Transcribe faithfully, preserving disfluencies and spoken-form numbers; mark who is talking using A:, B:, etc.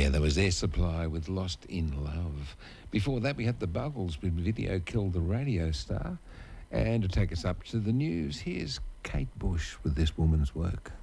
A: Yeah, there was Air Supply with Lost in Love. Before that, we had the Buggles with Video Killed the Radio Star. And to take us up to the news, here's Kate Bush with This Woman's Work.